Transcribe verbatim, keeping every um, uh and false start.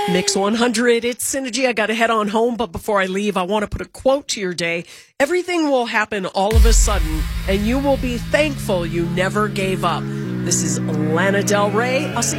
Mix one hundred, it's Synergy. I got to head on home, but before I leave, I want to put a quote to your day. Everything will happen all of a sudden, and you will be thankful you never gave up. This is Lana Del Rey. I'll see you.